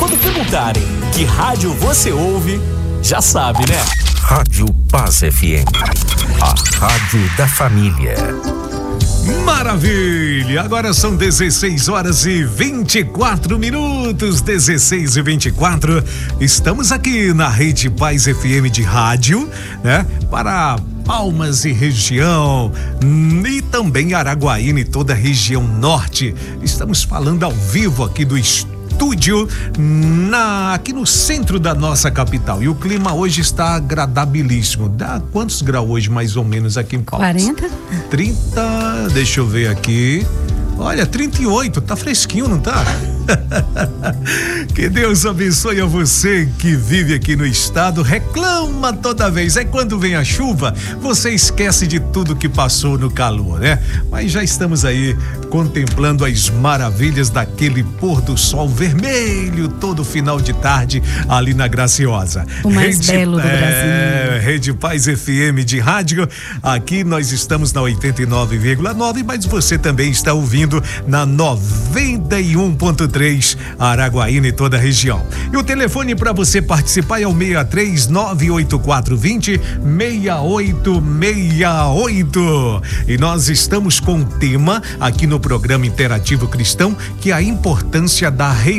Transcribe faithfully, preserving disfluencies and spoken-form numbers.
Quando perguntarem que rádio você ouve, já sabe, né? Rádio Paz F M, a rádio da família. Maravilha! Agora são dezesseis horas e vinte e quatro minutos, dezesseis e vinte e quatro. Estamos aqui na Rede Paz F M de rádio, né? Para Palmas e região, e também Araguaína e toda a região norte. Estamos falando ao vivo aqui do estúdio, na, aqui no centro da nossa capital. E o clima hoje está agradabilíssimo. Dá quantos graus hoje, mais ou menos, aqui em Palmas? quarenta? trinta, deixa eu ver aqui. Olha, trinta e oito, tá fresquinho, não tá? Que Deus abençoe a você que vive aqui no estado, reclama toda vez. É quando vem a chuva, você esquece de tudo que passou no calor, né? Mas já estamos aí contemplando as maravilhas daquele pôr do sol vermelho todo final de tarde ali na Graciosa. O mais Rede, belo do é, Brasil. Rede Paz F M de rádio. Aqui nós estamos na oitenta e nove vírgula nove, mas você também está ouvindo na noventa e um ponto três, Araguaína e toda a região. E o telefone para você participar é o seis três nove oito quatro dois zero seis oito seis oito. E nós estamos com o tema aqui no programa Interativo Cristão, que é a importância da